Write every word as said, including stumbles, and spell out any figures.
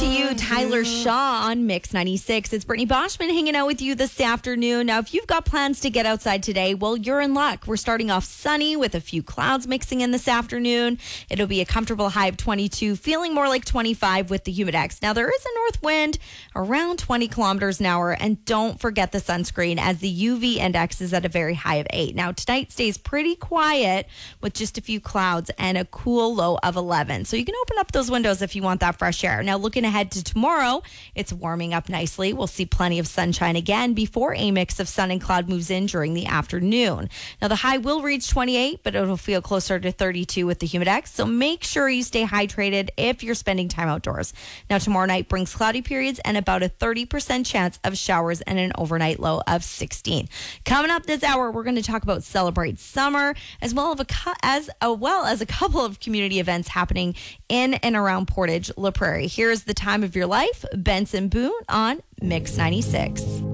to you, Tyler Shaw on Mix ninety-six. It's Brittany Boschman hanging out with you this afternoon. Now, if you've got plans to get outside today, well, you're in luck. We're starting off sunny with a few clouds mixing in this afternoon. It'll be a comfortable high of twenty-two, feeling more like twenty-five with the humidex. Now, there is a north wind around twenty kilometers an hour, and don't forget the sunscreen as the U V index is at a very high of eight. Now, tonight stays pretty quiet with just a few clouds and a cool low of eleven. So you can open up those windows if you want that fresh air. Now, looking ahead to tomorrow, it's warming up nicely. We'll see plenty of sunshine again before a mix of sun and cloud moves in during the afternoon. Now, the high will reach twenty-eight, but it'll feel closer to thirty-two with the humidex. So make sure you stay hydrated if you're spending time outdoors. Now, tomorrow night brings cloudy periods and about a thirty percent chance of showers and an overnight low of sixteen. Coming up this hour, we're going to talk about Celebrate Summer as well as a, as, a, well as a couple of community events happening in and around Portage La Prairie. Here's The Time of Your Life, Benson Boone on Mix ninety-six.